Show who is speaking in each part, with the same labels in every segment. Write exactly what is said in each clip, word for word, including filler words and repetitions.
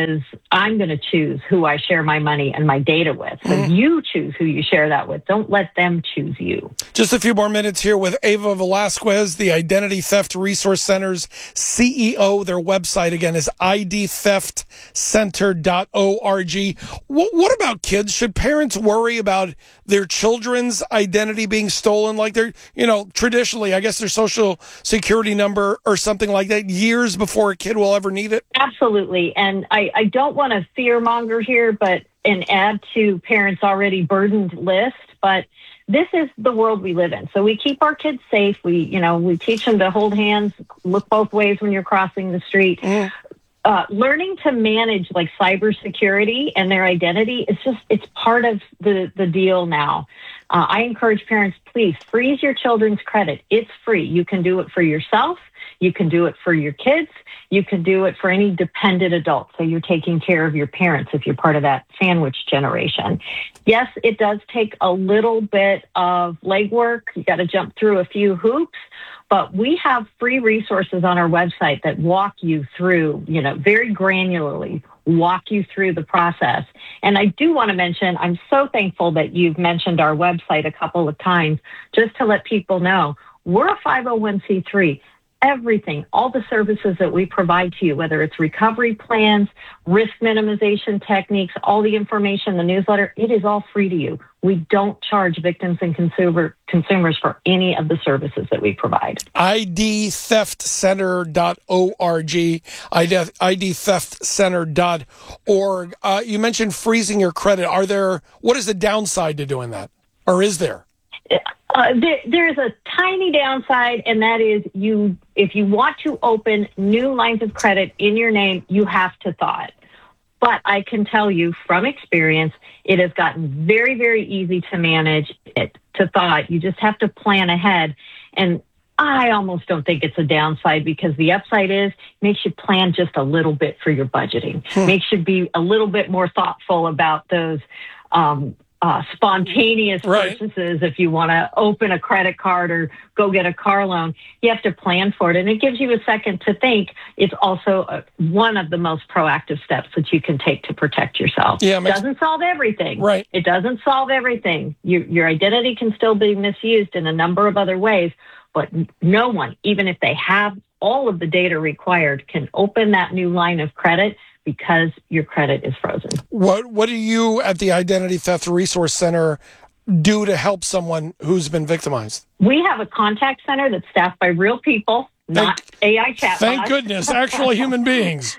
Speaker 1: because I'm going to choose who I share my money and my data with. So mm. you choose who you share that with. Don't let them choose you.
Speaker 2: Just a few more minutes here with Ava Velasquez, the Identity Theft Resource Center's C E O. Their website, again, is I D theft center dot org. What, what about kids? Should parents worry about their children's identity being stolen? Like they're, you know, traditionally, I guess their social security number or something like that, years before a kid will ever need it?
Speaker 1: Absolutely. And I, I don't want to fearmonger here, but and add to parents' already burdened list, but this is the world we live in. So we keep our kids safe. We, you know, we teach them to hold hands, look both ways when you're crossing the street. Mm. Uh, learning to manage like cybersecurity and their identity is just, it's part of the, the deal now. Uh, I encourage parents, please freeze your children's credit. It's free. You can do it for yourself. You can do it for your kids. You can do it for any dependent adult. So you're taking care of your parents if you're part of that sandwich generation. Yes, it does take a little bit of legwork. You got to jump through a few hoops. But we have free resources on our website that walk you through, you know, very granularly, walk you through the process. And I do want to mention, I'm so thankful that you've mentioned our website a couple of times, just to let people know, we're a five oh one c three. Everything, all the services that we provide to you, whether it's recovery plans, risk minimization techniques, all the information, the newsletter, it is all free to you. We don't charge victims and consumer consumers for any of the services that we provide.
Speaker 2: I D theft center dot org, I D theft center dot org. Uh, you mentioned freezing your credit. Are there, what is the downside to doing that? Or is there?
Speaker 1: Uh, there, there's a tiny downside, and that is you. If you want to open new lines of credit in your name, you have to thaw it. But I can tell you from experience, it has gotten very, very easy to manage it, to thaw it. You just have to plan ahead. And I almost don't think it's a downside, because the upside is it makes you plan just a little bit for your budgeting, hmm. makes you be a little bit more thoughtful about those um Uh, spontaneous purchases. Right. If you want to open a credit card or go get a car loan, you have to plan for it. And it gives you a second to think. It's also a, one of the most proactive steps that you can take to protect yourself.
Speaker 2: Yeah,
Speaker 1: it doesn't solve everything.
Speaker 2: Right.
Speaker 1: It doesn't solve everything. Your, your identity can still be misused in a number of other ways, but no one, even if they have all of the data required, can open that new line of credit because your credit is frozen. What
Speaker 2: what do you at the Identity Theft Resource Center do to help someone who's been victimized?
Speaker 1: We have a contact center that's staffed by real people, not thank, A I chatbots.
Speaker 2: Thank goodness, actual human beings.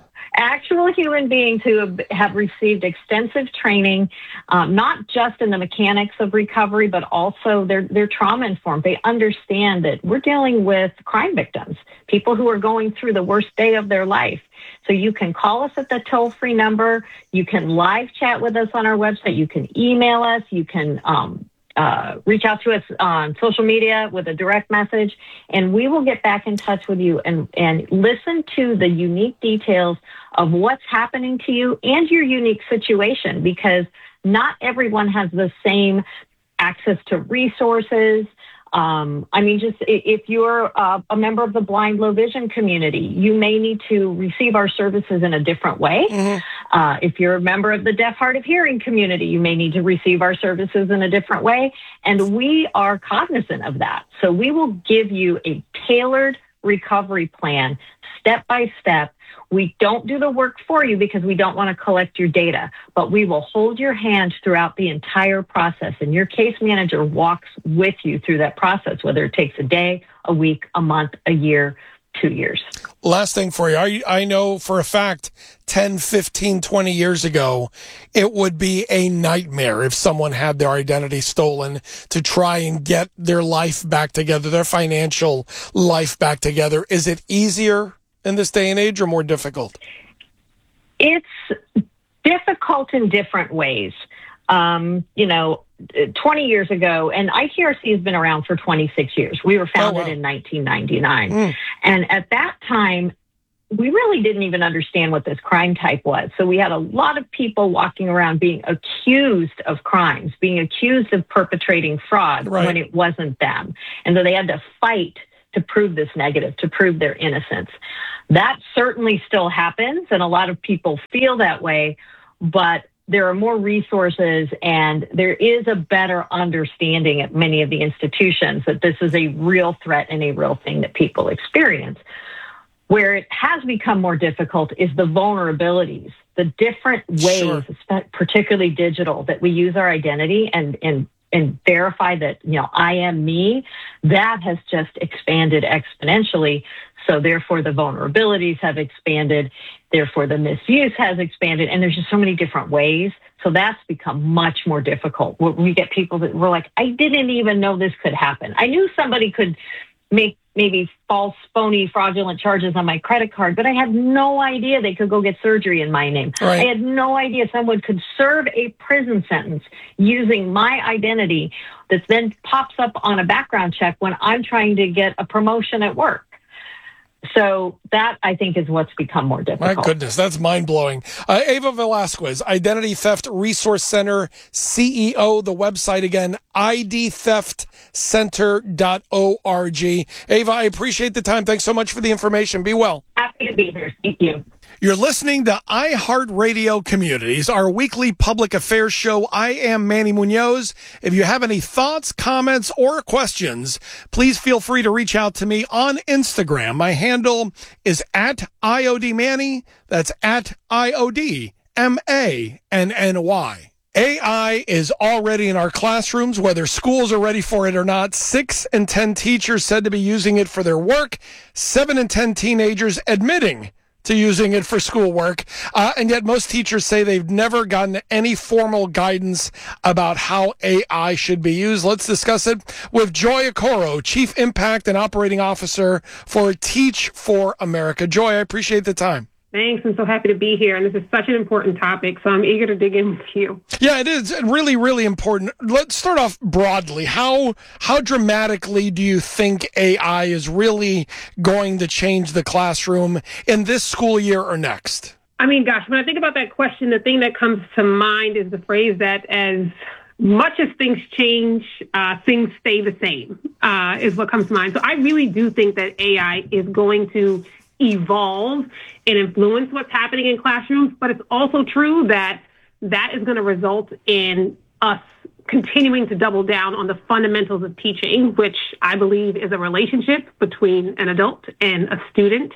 Speaker 1: Actual human beings who have, have received extensive training, um, not just in the mechanics of recovery, but also they're, they're trauma informed. They understand that we're dealing with crime victims, people who are going through the worst day of their life. So you can call us at the toll-free number. You can live chat with us on our website. You can email us. You can um, uh, reach out to us on social media with a direct message, and we will get back in touch with you and, and listen to the unique details of what's happening to you and your unique situation, because not everyone has the same access to resources. Um, I mean, just if you're uh, a member of the blind, low vision community, you may need to receive our services in a different way. Mm-hmm. Uh, if you're a member of the deaf, hard of hearing community, you may need to receive our services in a different way. And we are cognizant of that. So we will give you a tailored recovery plan, step by step. We don't do the work for you because we don't want to collect your data, but we will hold your hand throughout the entire process. And your case manager walks with you through that process, whether it takes a day, a week, a month, a year, two years.
Speaker 2: Last thing for you. I, I know for a fact ten, fifteen, twenty years ago, it would be a nightmare if someone had their identity stolen to try and get their life back together, their financial life back together. Is it easier in this day and age or more difficult?
Speaker 1: It's difficult in different ways. Um, you know, twenty years ago, and I T R C has been around for twenty-six years. We were founded oh, wow. in nineteen ninety-nine. Mm. And at that time, we really didn't even understand what this crime type was. So we had a lot of people walking around being accused of crimes, being accused of perpetrating fraud right. when it wasn't them. And so they had to fight to prove this negative, to prove their innocence. That certainly still happens, and a lot of people feel that way, but there are more resources and there is a better understanding at many of the institutions that this is a real threat and a real thing that people experience. Where it has become more difficult is the vulnerabilities, the different ways, sure. particularly digital, that we use our identity and, and and verify that, you know, I am me. That has just expanded exponentially. So therefore the vulnerabilities have expanded. Therefore the misuse has expanded. And there's just so many different ways. So that's become much more difficult. We get people that were like, I didn't even know this could happen. I knew somebody could make maybe false, phony, fraudulent charges on my credit card, but I had no idea they could go get surgery in my name. Right. I had no idea someone could serve a prison sentence using my identity that then pops up on a background check when I'm trying to get a promotion at work. So that, I think, is what's become more difficult.
Speaker 2: My goodness, that's mind-blowing. Uh, Ava Velasquez, Identity Theft Resource Center C E O, the website again, I D theft center dot org. Ava, I appreciate the time. Thanks so much for the information. Be well.
Speaker 1: Happy to be here. Thank you.
Speaker 2: You're listening to iHeartRadio Communities, our weekly public affairs show. I am Manny Munoz. If you have any thoughts, comments, or questions, please feel free to reach out to me on Instagram. My handle is at I O D Manny. That's at I O D M A N N Y. A I is already in our classrooms, whether schools are ready for it or not. Six in ten teachers said to be using it for their work. Seven in ten teenagers admitting to using it for schoolwork. Uh, and yet most teachers say they've never gotten any formal guidance about how A I should be used. Let's discuss it with Joy Okoro, Chief Impact and Operating Officer for Teach for America. Joy, I appreciate the time.
Speaker 3: Thanks. I'm so happy to be here. And this is such an important topic, so I'm eager to dig in with you.
Speaker 2: Yeah, it is really, really important. Let's start off broadly. How how dramatically do you think A I is really going to change the classroom in this school year or next?
Speaker 3: I mean, gosh, when I think about that question, the thing that comes to mind is the phrase that as much as things change, uh, things stay the same, uh, is what comes to mind. So I really do think that A I is going to evolve and influence what's happening in classrooms, but it's also true that that is going to result in us continuing to double down on the fundamentals of teaching, which I believe is a relationship between an adult and a student.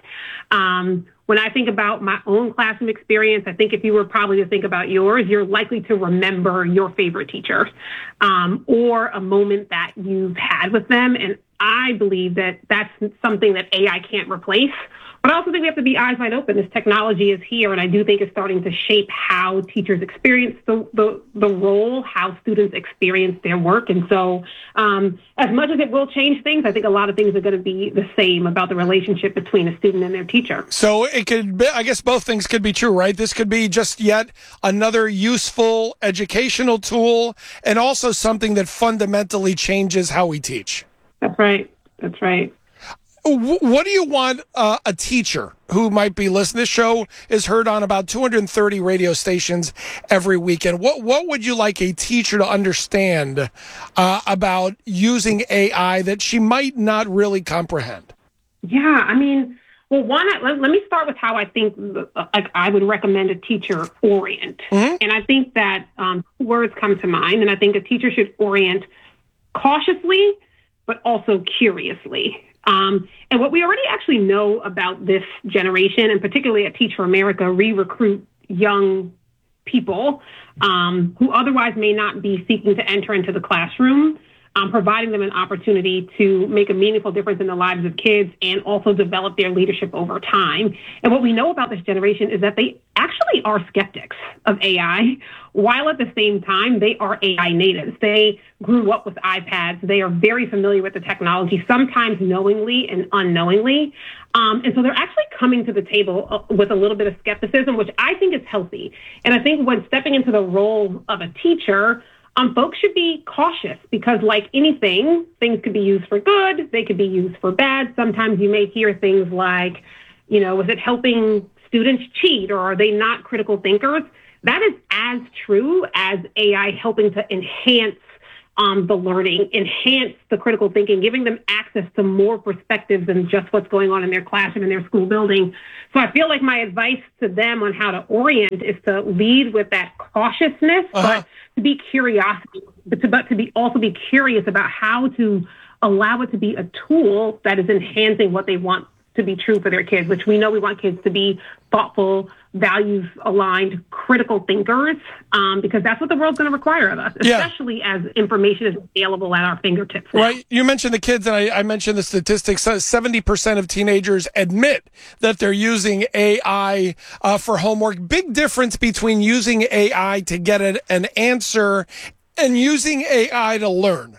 Speaker 3: Um, when I think about my own classroom experience, I think if you were probably to think about yours, you're likely to remember your favorite teacher um, or a moment that you've had with them. And I believe that that's something that A I can't replace. But I also think we have to be eyes wide open. This technology is here, and I do think it's starting to shape how teachers experience the, the, the role, how students experience their work. And so um, as much as it will change things, I think a lot of things are going to be the same about the relationship between a student and their teacher.
Speaker 2: So it could be, I guess both things could be true, right? This could be just yet another useful educational tool and also something that fundamentally changes how we teach.
Speaker 3: That's right. That's right.
Speaker 2: What do you want uh, a teacher who might be listening? This show is heard on about two hundred thirty radio stations every weekend. What what would you like a teacher to understand uh, about using A I that she might not really comprehend?
Speaker 3: Yeah, I mean, well, one, let, let me start with how I think like I would recommend a teacher orient. Mm-hmm. And I think that um, words come to mind, and I think a teacher should orient cautiously, but also curiously. Um, and what we already actually know about this generation, and particularly at Teach for America, we recruit young people um, who otherwise may not be seeking to enter into the classroom, um, providing them an opportunity to make a meaningful difference in the lives of kids and also develop their leadership over time. And what we know about this generation is that they actually are skeptics of A I, while at the same time, they are A I natives. They grew up with iPads. They are very familiar with the technology, sometimes knowingly and unknowingly. Um, and so they're actually coming to the table with a little bit of skepticism, which I think is healthy. And I think when stepping into the role of a teacher, um, folks should be cautious because like anything, things could be used for good. They could be used for bad. Sometimes you may hear things like, you know, is it helping students cheat or are they not critical thinkers? That is as true as A I helping to enhance um, the learning, enhance the critical thinking, giving them access to more perspectives than just what's going on in their classroom, in their school building. So I feel like my advice to them on how to orient is to lead with that cautiousness, uh-huh. but to be curiosity, but to, but to be also be curious about how to allow it to be a tool that is enhancing what they want to be true for their kids, which we know we want kids to be thoughtful, values-aligned, critical thinkers, um, because that's what the world's going to require of us, especially yeah. as information is available at our fingertips now.
Speaker 2: Right. You mentioned the kids, and I, I mentioned the statistics. seventy percent of teenagers admit that they're using A I uh, for homework. Big difference between using A I to get an, an answer and using A I to learn.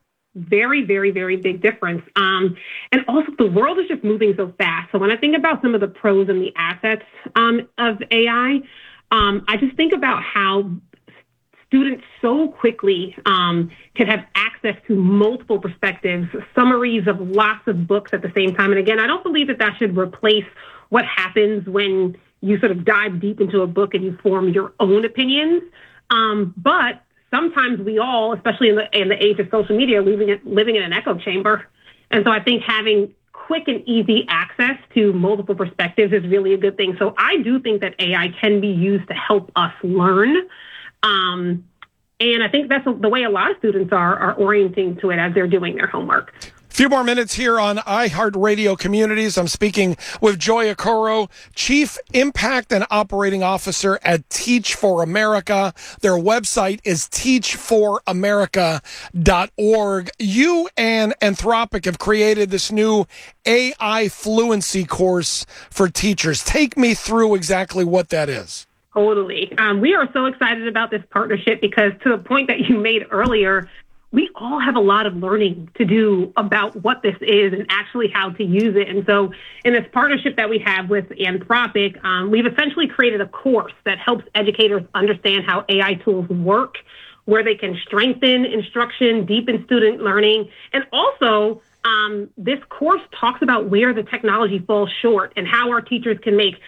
Speaker 3: Very, very, very big difference. Um, and also the world is just moving so fast. So when I think about some of the pros and the assets um, of A I, um, I just think about how students so quickly um, can have access to multiple perspectives, summaries of lots of books at the same time. And again, I don't believe that that should replace what happens when you sort of dive deep into a book and you form your own opinions. Um, but sometimes we all, especially in the in the age of social media, are living in, living in an echo chamber. And so I think having quick and easy access to multiple perspectives is really a good thing. So I do think that A I can be used to help us learn. Um, and I think that's the way a lot of students are, are orienting to it as they're doing their homework.
Speaker 2: Few more minutes here on iHeartRadio Communities. I'm speaking with Joy Okoro, Chief Impact and Operating Officer at Teach for America. Their website is teach for america dot org. You and Anthropic have created this new A I fluency course for teachers. Take me through exactly what that is.
Speaker 3: Totally. Um, we are so excited about this partnership because, to the point that you made earlier, we all have a lot of learning to do about what this is and actually how to use it. And so in this partnership that we have with Anthropic, um, we've essentially created a course that helps educators understand how A I tools work, where they can strengthen instruction, deepen student learning. And also, um, this course talks about where the technology falls short and how our teachers can make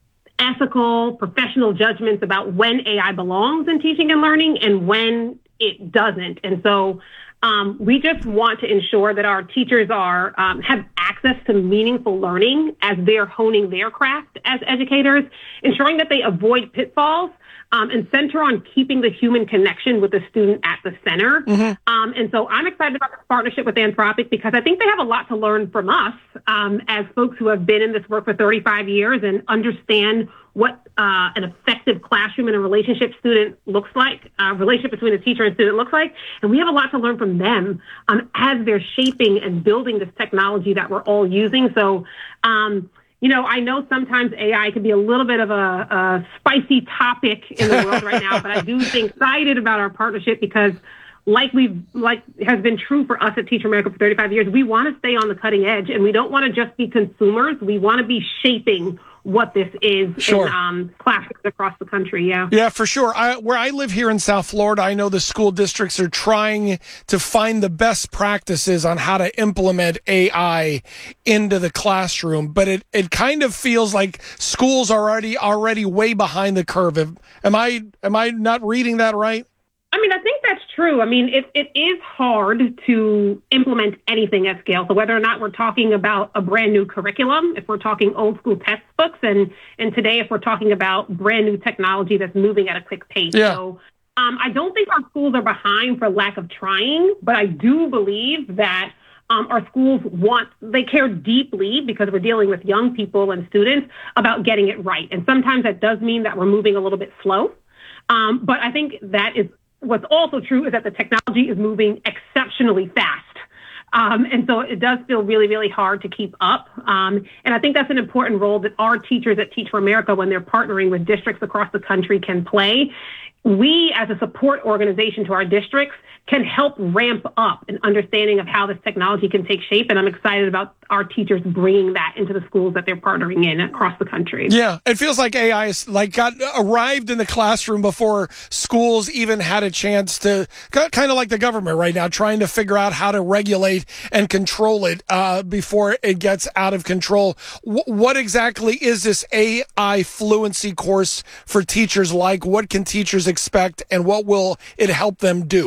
Speaker 3: ethical, professional judgments about when A I belongs in teaching and learning and when it doesn't. And so um, we just want to ensure that our teachers are um, have access to meaningful learning as they're honing their craft as educators, ensuring that they avoid pitfalls um, and center on keeping the human connection with the student at the center. Mm-hmm. Um, and so I'm excited about this partnership with Anthropic because I think they have a lot to learn from us um, as folks who have been in this work for thirty-five years and understand what uh, an effective classroom and a relationship student looks like, uh, relationship between a teacher and student looks like. And we have a lot to learn from them um, as they're shaping and building this technology that we're all using. So, um, you know, I know sometimes A I can be a little bit of a, a spicy topic in the world right now, but I do think excited about our partnership because like we've like has been true for us at Teach for America for thirty-five years, we want to stay on the cutting edge and we don't want to just be consumers. We want to be shaping what this is
Speaker 2: sure.
Speaker 3: in um, classrooms across the country. Yeah.
Speaker 2: Yeah, for sure. I, where I live here in South Florida, I know the school districts are trying to find the best practices on how to implement A I into the classroom, but it, it kind of feels like schools are already already way behind the curve. Am I am I not reading that right?
Speaker 3: I mean, I think that's true. I mean, it, it is hard to implement anything at scale. So whether or not we're talking about a brand new curriculum, if we're talking old school textbooks, and, and today if we're talking about brand new technology that's moving at a quick pace.
Speaker 2: Yeah.
Speaker 3: So um, I don't think our schools are behind for lack of trying, but I do believe that um, our schools want, they care deeply because we're dealing with young people and students about getting it right. And sometimes that does mean that we're moving a little bit slow. Um, but I think that is what's also true is that the technology is moving exceptionally fast. Um, and so it does feel really, really hard to keep up. Um, and I think that's an important role that our teachers at Teach for America, when they're partnering with districts across the country, can play. We, as a support organization to our districts, can help ramp up an understanding of how this technology can take shape. And I'm excited about our teachers bringing that into the schools that they're partnering in across the country.
Speaker 2: Yeah, it feels like A I is like got arrived in the classroom before schools even had a chance to, kind of like the government right now, trying to figure out how to regulate and control it uh, before it gets out of control. W- what exactly is this A I fluency course for teachers like? What can teachers expect and what will it help them do?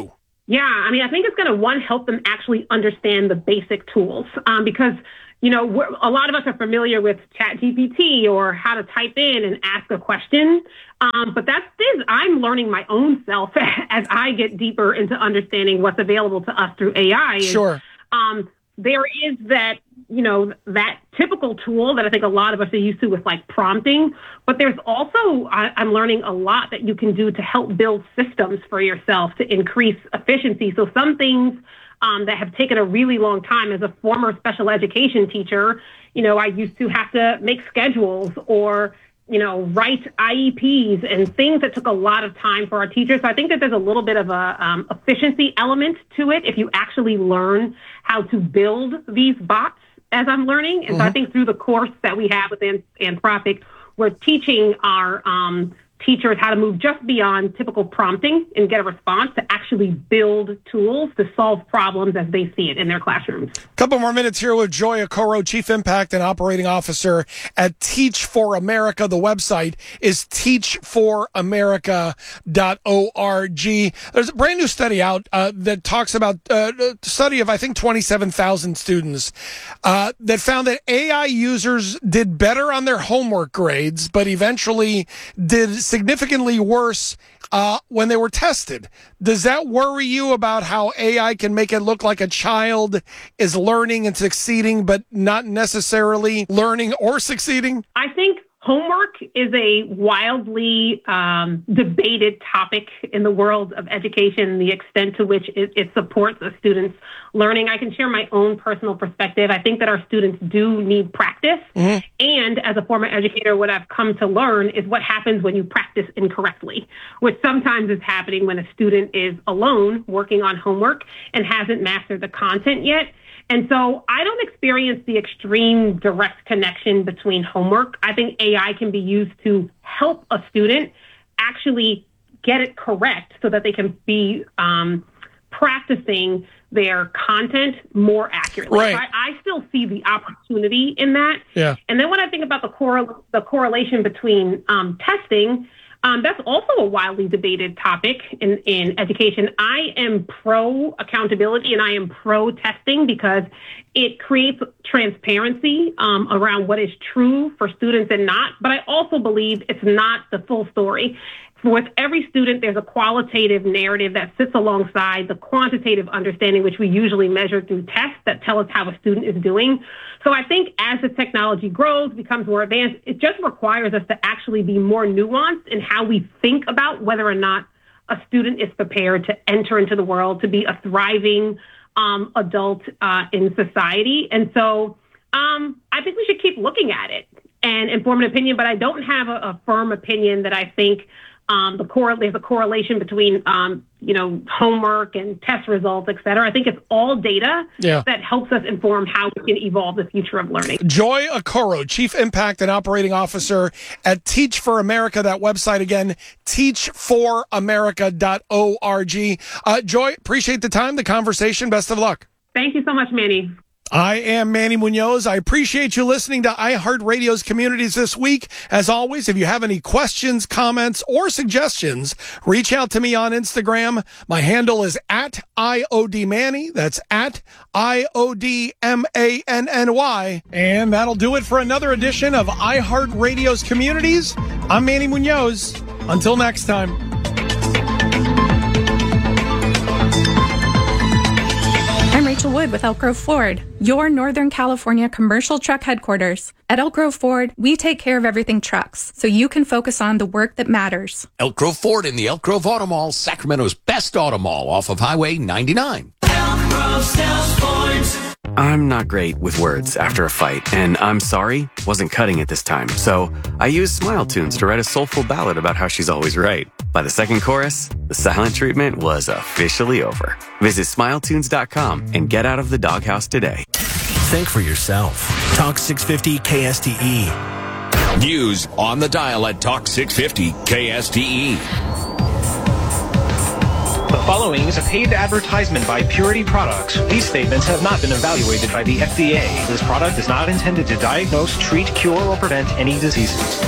Speaker 3: Yeah, I mean, I think it's going to, one, help them actually understand the basic tools um, because, you know, we're, a lot of us are familiar with ChatGPT or how to type in and ask a question. Um, but that's this, I'm learning my own self as I get deeper into understanding what's available to us through A I.
Speaker 2: Sure.
Speaker 3: Um, there is that, you know, that typical tool that I think a lot of us are used to with like prompting, but there's also, I, I'm learning a lot that you can do to help build systems for yourself to increase efficiency. So some things um, that have taken a really long time as a former special education teacher, you know, I used to have to make schedules or, you know, write I E Ps and things that took a lot of time for our teachers. So I think that there's a little bit of a um, efficiency element to it if you actually learn how to build these bots as I'm learning. And mm-hmm. so I think through the course that we have with Anthropic, we're teaching our um, teachers how to move just beyond typical prompting and get a response to actually build tools to solve problems as they see it in their classrooms.
Speaker 2: Couple more minutes here with Joy Okoro, Chief Impact and Operating Officer at Teach for America. The website is teach for america dot org. There's a brand new study out uh, that talks about uh, a study of, I think, twenty-seven thousand students uh, that found that A I users did better on their homework grades, but eventually did significantly worse uh, when they were tested. Does that worry you about how A I can make it look like a child is learning and succeeding, but not necessarily learning or succeeding?
Speaker 3: I think homework is a wildly um, debated topic in the world of education, the extent to which it, it supports a student's learning. I can share my own personal perspective. I think that our students do need practice. Mm-hmm. And as a former educator, what I've come to learn is what happens when you practice incorrectly, which sometimes is happening when a student is alone working on homework and hasn't mastered the content yet. And so I don't experience the extreme direct connection between homework. I think A I can be used to help a student actually get it correct so that they can be um, practicing their content more accurately.
Speaker 2: Right.
Speaker 3: So I, I still see the opportunity in that.
Speaker 2: Yeah.
Speaker 3: And then when I think about the, correl- the correlation between um, testing, Um, that's also a widely debated topic in, in education. I am pro accountability and I am pro testing because it creates transparency um, around what is true for students and not. But I also believe it's not the full story. With every student, there's a qualitative narrative that sits alongside the quantitative understanding, which we usually measure through tests that tell us how a student is doing. So I think as the technology grows, becomes more advanced, it just requires us to actually be more nuanced in how we think about whether or not a student is prepared to enter into the world, to be a thriving um, adult uh, in society. And so um, I think we should keep looking at it and inform an opinion, but I don't have a, a firm opinion that I think Um, the core, there's a correlation between, um, you know, homework and test results, et cetera. I think it's all data
Speaker 2: yeah.
Speaker 3: that helps us inform how we can evolve the future of learning.
Speaker 2: Joy Okoro, Chief Impact and Operating Officer at Teach for America. That website again, teach for america dot org. Uh, Joy, appreciate the time, the conversation. Best of luck.
Speaker 3: Thank you so much, Manny.
Speaker 2: I am Manny Munoz. I appreciate you listening to iHeartRadio's Communities this week. As always, if you have any questions, comments, or suggestions, reach out to me on Instagram. My handle is at I O D Manny. That's at I O D M A N N Y. And that'll do it for another edition of iHeartRadio's Communities. I'm Manny Munoz. Until next time.
Speaker 4: I'm Rachel Wood with Elk Grove Ford, your Northern California commercial truck headquarters. At Elk Grove Ford, we take care of everything trucks, so you can focus on the work that matters.
Speaker 5: Elk Grove Ford in the Elk Grove Auto Mall, Sacramento's best auto mall off of Highway ninety-nine. Elk Grove sells Fords.
Speaker 6: I'm not great with words after a fight, and I'm sorry wasn't cutting it this time, so I used Smile Tunes to write a soulful ballad about how she's always right. By the second chorus, the silent treatment was officially over. Visit smile tunes dot com and get out of the doghouse today.
Speaker 7: Think for yourself. Talk six fifty K S T E.
Speaker 5: News on the dial at Talk six fifty K S T E.
Speaker 8: The following is a paid advertisement by Purity Products. These statements have not been evaluated by the F D A. This product is not intended to diagnose, treat, cure, or prevent any diseases.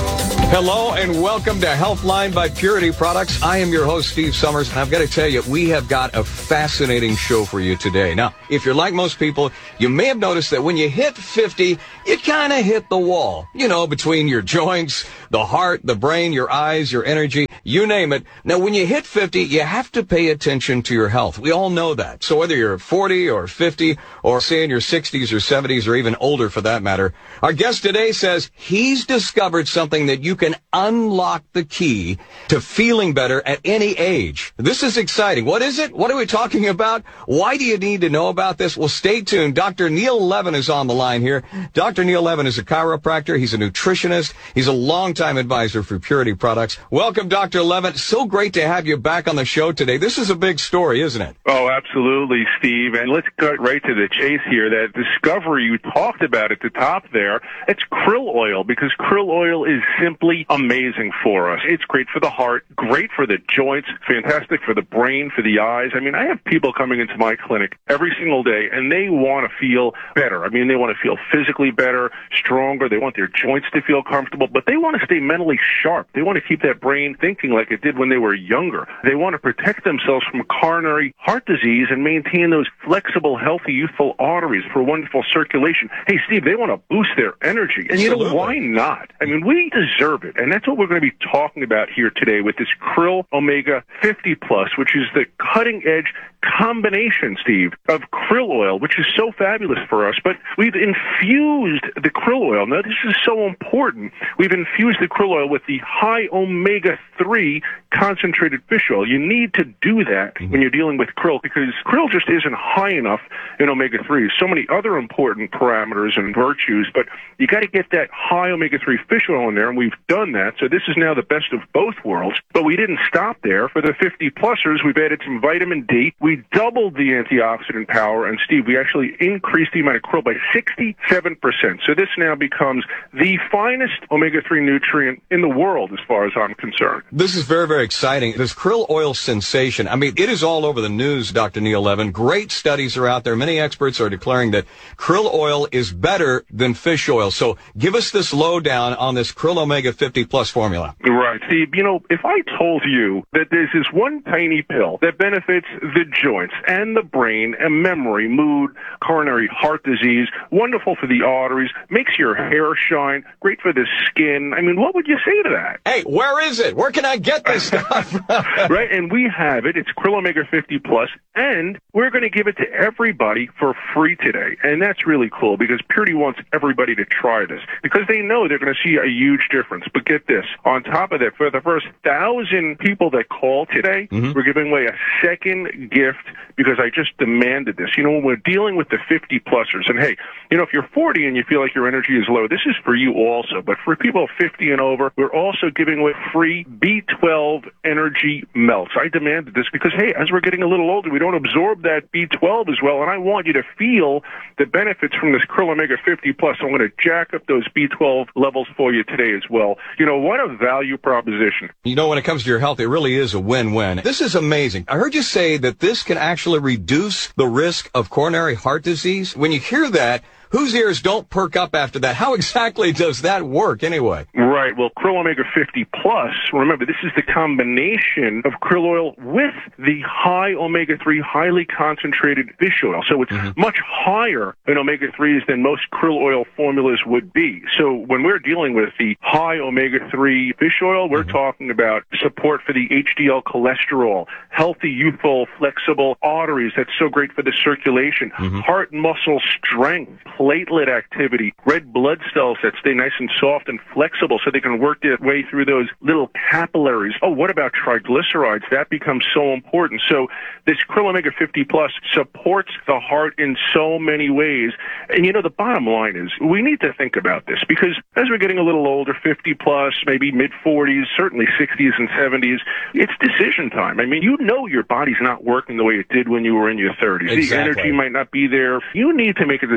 Speaker 9: Hello and welcome to Healthline by Purity Products. I am your host, Steve Summers, and I've got to tell you, we have got a fascinating show for you today. Now, if you're like most people, you may have noticed that when you hit fifty, you kind of hit the wall. You know, between your joints, the heart, the brain, your eyes, your energy, you name it. Now, when you hit fifty, you have to pay attention to your health. We all know that. So whether you're forty or fifty or say in your sixties or seventies or even older for that matter, our guest today says he's discovered something that you can unlock the key to feeling better at any age. This is exciting. What is it? What are we talking about? Why do you need to know about this? Well, stay tuned. Doctor Neil Levin is on the line here. Doctor Neil Levin is a chiropractor. He's a nutritionist. He's a longtime advisor for Purity Products. Welcome, Doctor Levin. So great to have you back on the show today. This is a big story, isn't it?
Speaker 10: Oh, absolutely, Steve. And let's cut right to the chase here. That discovery you talked about at the top there, it's krill oil, because krill oil is simply amazing for us. It's great for the heart, great for the joints, fantastic for the brain, for the eyes. I mean, I have people coming into my clinic every single day, and they want to feel better. I mean, they want to feel physically better, stronger. They want their joints to feel comfortable, but they want to stay mentally sharp. They want to keep that brain thinking like it did when they were younger. They want to protect themselves from coronary heart disease and maintain those flexible, healthy, youthful arteries for wonderful circulation. Hey, Steve, they want to boost their energy. And you know, why not? I mean, we deserve it. And that's what we're going to be talking about here today with this Krill Omega fifty plus, which is the cutting edge combination, Steve, of krill oil, which is so fabulous for us. But we've infused the krill oil. Now, this is so important. We've infused the krill oil with the high omega three concentrated fish oil. You need to do that mm-hmm. when you're dealing with krill, because krill just isn't high enough in omega three. So many other important parameters and virtues, but you got to get that high omega three fish oil in there, and we've done that. So this is now the best of both worlds. But we didn't stop there. For the fifty plusers, we've added some vitamin D. We doubled the antioxidant power, and Steve, we actually increased the amount of krill by sixty-seven percent. So this now becomes the finest omega three nutrient in the world as far as I'm concerned.
Speaker 9: This is very, very exciting. This krill oil sensation, I mean, it is all over the news, Doctor Neil Levin. Great studies are out there. Many experts are declaring that krill oil is better than fish oil. So give us this lowdown on this Krill Omega fifty plus formula.
Speaker 10: Right. Steve, you know, if I told you that there's this one tiny pill that benefits the joints and the brain and memory, mood, coronary heart disease, wonderful for the arteries, makes your hair shine, great for the skin, I mean, what would you say to that?
Speaker 9: Hey, where is it? Where can I get this stuff?
Speaker 10: Right, and we have it. It's Krill Omega fifty plus, and we're going to give it to everybody for free today. And that's really cool, because Purity wants everybody to try this, because they know they're going to see a huge difference. But get this, on top of that, for the first thousand people that call today, mm-hmm. we're giving away a second gift, because I just demanded this. You know, when we're dealing with the fifty plusers, and hey, you know, if you're forty and you feel like your energy is low, this is for you also. But for people fifty and over, we're also giving away free B twelve energy melts. I demanded this because, hey, as we're getting a little older, we don't absorb that B twelve as well, and I want you to feel the benefits from this Krill Omega fifty plus. I'm going to jack up those B twelve levels for you today as well. You know, what a value proposition.
Speaker 9: You know, when it comes to your health, it really is a win-win. This is amazing. I heard you say that this can actually reduce the risk of coronary heart disease. When you hear that, whose ears don't perk up after that? How exactly does that work anyway?
Speaker 10: Right. Well, Krill Omega fifty plus, remember, this is the combination of krill oil with the high omega three, highly concentrated fish oil. So it's mm-hmm. much higher in omega threes than most krill oil formulas would be. So when we're dealing with the high omega three fish oil, we're mm-hmm. talking about support for the H D L cholesterol, healthy, youthful, flexible arteries. That's so great for the circulation, mm-hmm. heart muscle strength, platelet activity, red blood cells that stay nice and soft and flexible so they can work their way through those little capillaries. Oh, what about triglycerides? That becomes so important. So this Krill Omega fifty plus supports the heart in so many ways. And you know, the bottom line is we need to think about this, because as we're getting a little older, fifty plus, maybe mid forties, certainly sixties and seventies, it's decision time. I mean, you know your body's not working the way it did when you were in your thirties. Exactly. The energy might not be there. You need to make a decision.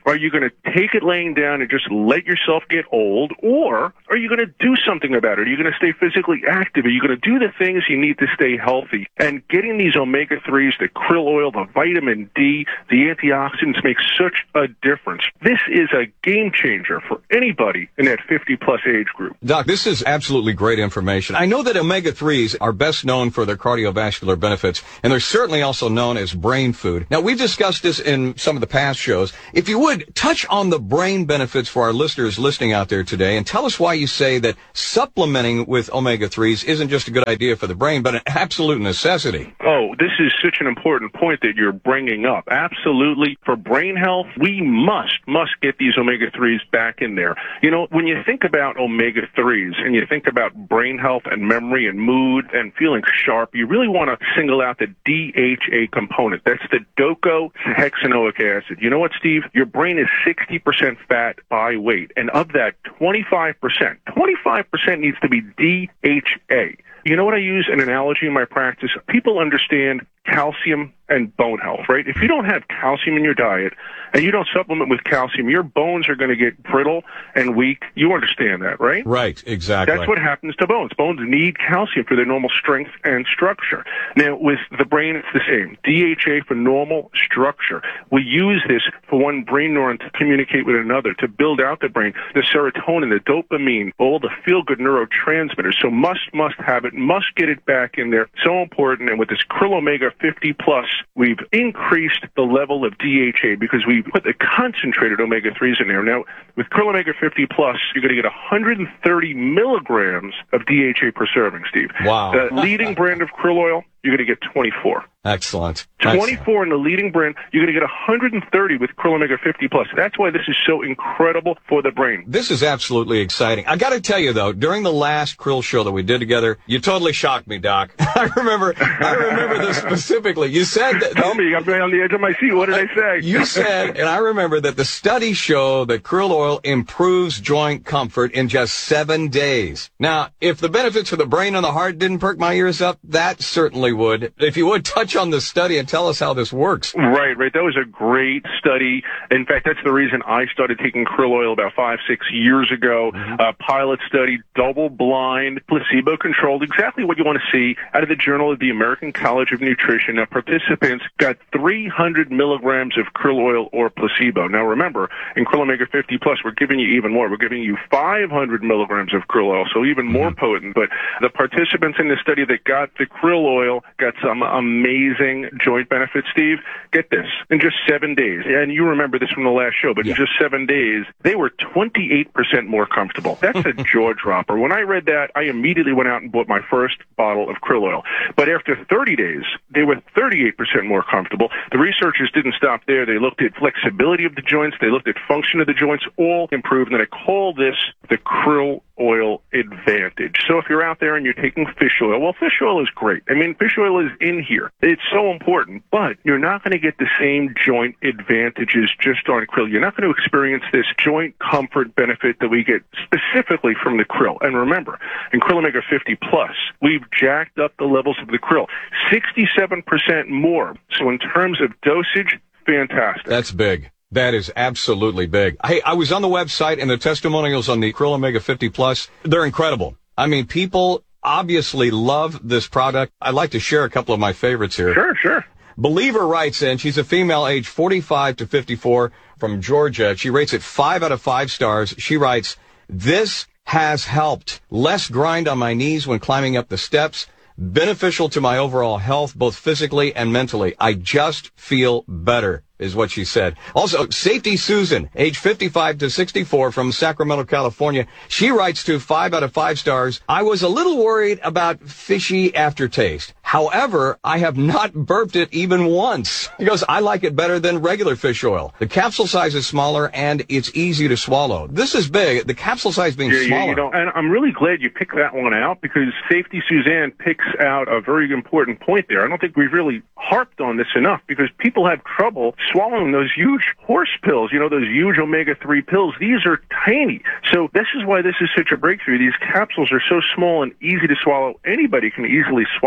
Speaker 10: Are you going to take it laying down and just let yourself get old, or are you going to do something about it? Are you going to stay physically active? Are you going to do the things you need to stay healthy? And getting these omega threes, the krill oil, the vitamin D, the antioxidants make such a difference. This is a game changer for anybody in that fifty plus age group.
Speaker 9: Doc, this is absolutely great information. I know that omega threes are best known for their cardiovascular benefits, and they're certainly also known as brain food. Now, we've discussed this in some of the past shows. If you would, touch on the brain benefits for our listeners listening out there today, and tell us why you say that supplementing with omega threes isn't just a good idea for the brain, but an absolute necessity.
Speaker 10: Oh, this is such an important point that you're bringing up. Absolutely. For brain health, we must, must get these omega threes back in there. You know, when you think about omega threes and you think about brain health and memory and mood and feeling sharp, you really want to single out the D H A component. That's the docosahexaenoic acid. You know what, Steve? Your brain is sixty percent fat by weight, and of that, twenty-five percent, twenty-five percent needs to be D H A. You know what I use an analogy in my practice? People understand calcium and bone health, right? If you don't have calcium in your diet and you don't supplement with calcium, your bones are going to get brittle and weak. You understand that, right?
Speaker 9: Right, exactly.
Speaker 10: That's what happens to bones. Bones need calcium for their normal strength and structure. Now, with the brain, it's the same. D H A for normal structure. We use this for one brain neuron to communicate with another, to build out the brain, the serotonin, the dopamine, all the feel-good neurotransmitters. So must, must have it, must get it back in there. So important. And with this Krill Omega fifty plus, we've increased the level of D H A because we put the concentrated omega threes in there. Now, with Krill Omega fifty plus, you're going to get one hundred thirty milligrams of D H A per serving, Steve.
Speaker 9: Wow.
Speaker 10: The leading brand of krill oil, you're going to get twenty-four.
Speaker 9: Excellent.
Speaker 10: twenty-four
Speaker 9: Excellent.
Speaker 10: in the leading brand. You're going to get one hundred thirty with Krill Omega fifty plus. That's why this is so incredible for the brain.
Speaker 9: This is absolutely exciting. I got to tell you, though, during the last Krill show that we did together, you totally shocked me, Doc. I remember I remember this specifically. You said that...
Speaker 10: Tell me, I'm on the edge of my seat. What did I say?
Speaker 9: You said, and I remember that the studies show that krill oil improves joint comfort in just seven days. Now, if the benefits for the brain and the heart didn't perk my ears up, that certainly would. If you would, touch on the study and tell us how this works.
Speaker 10: Right, right. That was a great study. In fact, that's the reason I started taking krill oil about five, six years ago. Mm-hmm. A pilot study, double-blind, placebo-controlled, exactly what you want to see out of the Journal of the American College of Nutrition. Now, participants got three hundred milligrams of krill oil or placebo. Now, remember, in Krill Omega fifty plus, we're giving you even more. We're giving you five hundred milligrams of krill oil, so even more mm-hmm. potent. But the participants in the study that got the krill oil got some amazing joint benefits, Steve. Get this. In just seven days, and you remember this from the last show, but yeah. in just seven days, they were twenty-eight percent more comfortable. That's a jaw dropper. When I read that, I immediately went out and bought my first bottle of krill oil. But after thirty days, they were thirty-eight percent more comfortable. The researchers didn't stop there. They looked at flexibility of the joints. They looked at function of the joints, all improved. And they call this the krill oil advantage. So if you're out there and you're taking fish oil, well, fish oil is great. I mean, fish oil is in here. It's so important, but you're not going to get the same joint advantages just on krill. You're not going to experience this joint comfort benefit that we get specifically from the krill. And remember, in Krill Omega fifty plus, we've jacked up the levels of the krill, sixty-seven percent more. So in terms of dosage, fantastic.
Speaker 9: That's big. That is absolutely big. Hey, I was on the website, and the testimonials on the Krill Omega fifty plus, they're incredible. I mean, people obviously love this product. I'd like to share a couple of my favorites here.
Speaker 10: Sure, sure.
Speaker 9: Believer writes in, she's a female age forty-five to fifty-four from Georgia. She rates it five out of five stars. She writes, "This has helped. Less grind on my knees when climbing up the steps. Beneficial to my overall health, both physically and mentally. I just feel better," is what she said. Also, Safety Susan, age fifty-five to sixty-four from Sacramento, California. She writes to five out of five stars. "I was a little worried about fishy aftertaste. However, I have not burped it even once." He goes, "I like it better than regular fish oil. The capsule size is smaller and it's easy to swallow." This is big. The capsule size being
Speaker 10: yeah,
Speaker 9: smaller.
Speaker 10: Yeah, you know, and I'm really glad you picked that one out because Safety Suzanne picks out a very important point there. I don't think we've really harped on this enough because people have trouble swallowing those huge horse pills, you know, those huge omega three pills. These are tiny. So this is why this is such a breakthrough. These capsules are so small and easy to swallow. Anybody can easily swallow them.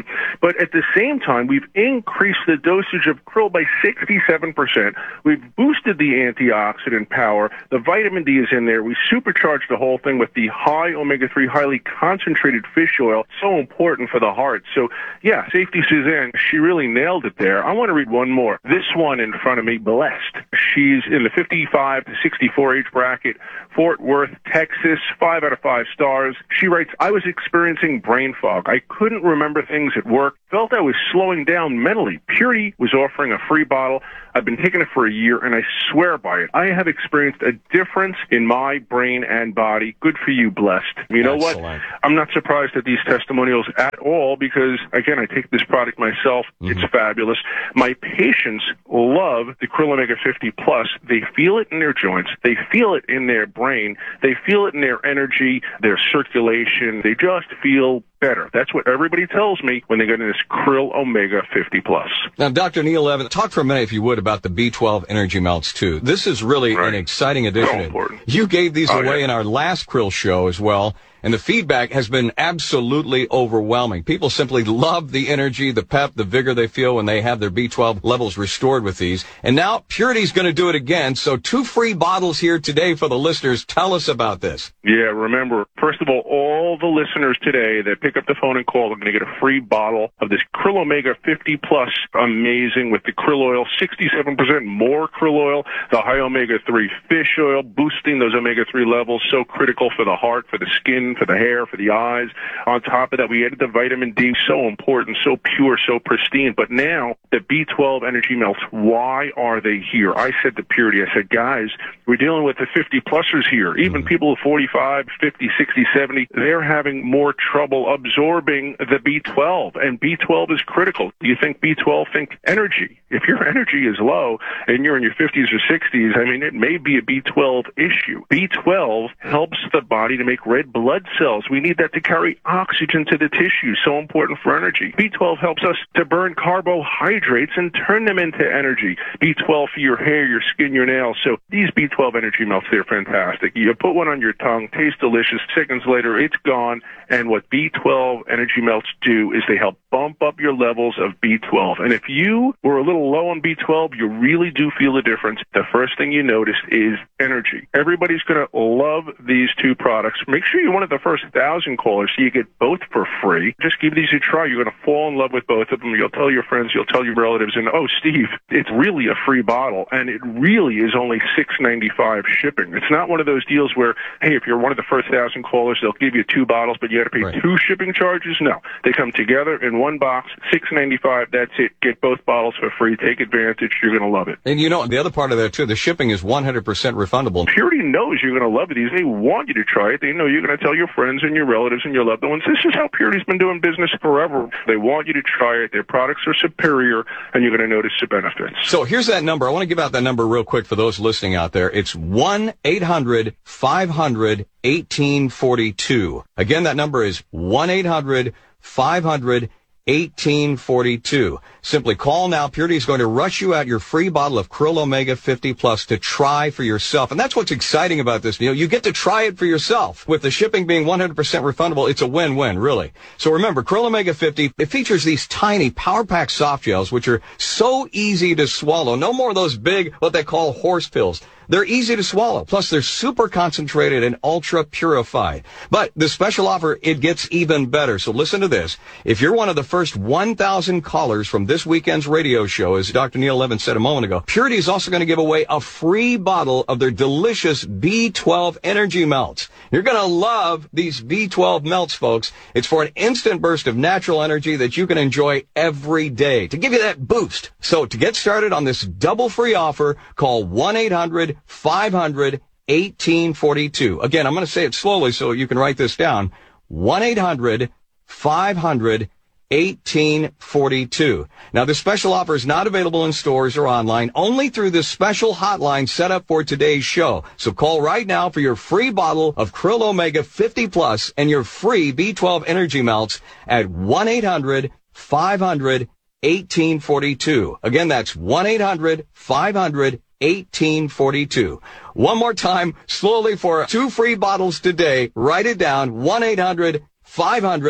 Speaker 10: them. But at the same time, we've increased the dosage of krill by sixty-seven percent. We've boosted the antioxidant power. The vitamin D is in there. We supercharged the whole thing with the high omega three, highly concentrated fish oil. So important for the heart. So, yeah, Safety Suzanne, she really nailed it there. I want to read one more. This one in front of me, Blessed. She's in the fifty-five to sixty-four age bracket, Fort Worth, Texas, five out of five stars. She writes, I was experiencing brain fog. I couldn't remember things at work, felt I was slowing down mentally. Purity was offering a free bottle. I've been taking it for a year, and I swear by it. I have experienced a difference in my brain and body. Good for you, Blessed. You know Excellent. What? I'm not surprised at these testimonials at all because, again, I take this product myself. Mm-hmm. It's fabulous. My patients love the Krill Omega fifty Plus. They feel it in their joints. They feel it in their brain. They feel it in their energy, their circulation. They just feel better. That's what everybody tells me when they get in this Krill Omega fifty Plus.
Speaker 9: Now, Doctor Neil Levin, talk for a minute, if you would, about the B twelve Energy Melts, too. This is really right. an exciting addition.
Speaker 10: So important.
Speaker 9: You gave these
Speaker 10: oh,
Speaker 9: away
Speaker 10: yeah.
Speaker 9: in our last Krill show as well, and the feedback has been absolutely overwhelming. People simply love the energy, the pep, the vigor they feel when they have their B twelve levels restored with these. And now Purity's going to do it again. So two free bottles here today for the listeners. Tell us about this.
Speaker 10: Yeah, remember, first of all, all the listeners today that pick up the phone and call are going to get a free bottle of this Krill Omega fifty Plus, amazing, with the krill oil, sixty-seven percent more krill oil, the high omega three fish oil, boosting those omega three levels, so critical for the heart, for the skin, for the hair, for the eyes. On top of that, we added the vitamin D, so important, so pure, so pristine. But now, the B twelve Energy Melts, why are they here? I said to Purity, I said, guys, we're dealing with the fifty plusers here. Even mm. people forty-five, fifty, sixty, seventy, they're having more trouble absorbing the B twelve, and B twelve is critical. Do you think B twelve? Think energy. If your energy is low and you're in your fifties or sixties, I mean, it may be a B twelve issue. B twelve helps the body to make red blood cells. We need that to carry oxygen to the tissue, so important for energy. B twelve helps us to burn carbohydrates and turn them into energy. B twelve for your hair, your skin, your nails. So these B twelve Energy Melts, they're fantastic. You put one on your tongue, tastes delicious. Seconds later, it's gone. And what B twelve Energy Melts do is they help bump up your levels of B twelve. And if you were a little low on B twelve, you really do feel the difference. The first thing you notice is energy. Everybody's going to love these two products. Make sure you're one of the first thousand callers so you get both for free. Just give these a try. You're going to fall in love with both of them. You'll tell your friends, you'll tell your relatives, and oh, Steve, it's really a free bottle, and it really is only six ninety-five shipping. It's not one of those deals where, hey, if you're one of the first thousand callers, they'll give you two bottles, but you got to pay right. two shipping charges. No, they come together in one box, six ninety-five. That's it. Get both bottles for free. Take advantage. You're going to love it.
Speaker 9: And you know, the other part of that too, the shipping is one hundred percent refundable.
Speaker 10: Purity knows you're going to love these. They want you to try it. They know you're going to tell your friends and your relatives and your loved ones. This is how Purity's been doing business forever. They want you to try it. Their products are superior, and you're going to notice the benefits.
Speaker 9: So here's that number. I want to give out that number real quick for those listening out there. It's one eight hundred five hundred eighteen forty-two. Again, that number is one eight hundred five hundred eighteen forty-two. Simply call now. Purity is going to rush you out your free bottle of Krill Omega fifty Plus to try for yourself. And that's what's exciting about this deal. You get to try it for yourself. With the shipping being one hundred percent refundable, it's a win-win, really. So remember, Krill Omega fifty, it features these tiny power-packed soft gels, which are so easy to swallow. No more of those big, what they call horse pills. They're easy to swallow. Plus, they're super concentrated and ultra purified. But the special offer, it gets even better. So listen to this. If you're one of the first one thousand callers from this weekend's radio show, as Doctor Neil Levin said a moment ago, Purity is also going to give away a free bottle of their delicious B twelve Energy Melts. You're going to love these B twelve Melts, folks. It's for an instant burst of natural energy that you can enjoy every day to give you that boost. So to get started on this double free offer, call one eight hundred five hundred eighteen forty-two. Again, I'm going to say it slowly so you can write this down. one eight hundred five hundred eighteen forty-two. Now, this special offer is not available in stores or online, only through this special hotline set up for today's show. So call right now for your free bottle of Krill Omega fifty Plus and your free B twelve Energy Melts at one eight hundred five hundred eighteen forty-two. Again, that's one eight hundred five hundred eighteen forty-two. One more time, slowly, for two free bottles today. Write it down, one eight hundred five hundred